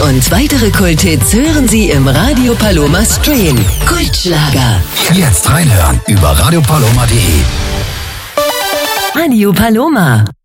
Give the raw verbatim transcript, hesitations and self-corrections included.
und weitere Kulthits hören Sie im Radio Paloma Stream. Kultschlager. Jetzt reinhören über radio paloma punkt de. Radio Paloma.